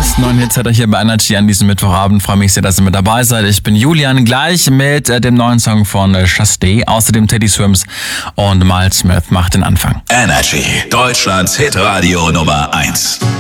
besten neuen Hits hat er hier bei Energy an diesem Mittwochabend. Freue mich sehr, dass ihr mit dabei seid. Ich bin Julian, gleich mit dem neuen Song von Chasté. Außerdem Teddy Swims und Miles Smith macht den Anfang. Energy, Deutschlands Hitradio Nummer 1.